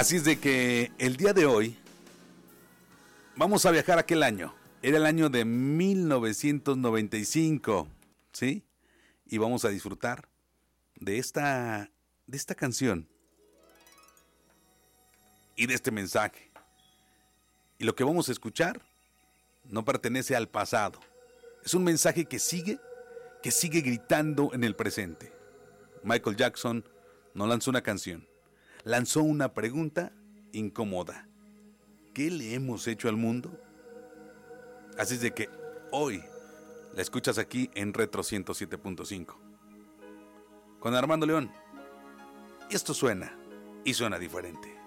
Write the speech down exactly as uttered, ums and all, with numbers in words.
Así es de que el día de hoy vamos a viajar a aquel año. Era el año de mil novecientos noventa y cinco, ¿sí? Y vamos a disfrutar de esta, de esta canción y de este mensaje. Y lo que vamos a escuchar no pertenece al pasado. Es un mensaje que sigue, que sigue gritando en el presente. Michael Jackson no lanzó una canción, lanzó una pregunta incómoda. ¿Qué le hemos hecho al mundo? Así es de que hoy la escuchas aquí en Retro ciento siete punto cinco. Con Armando León. Y esto suena, y suena diferente.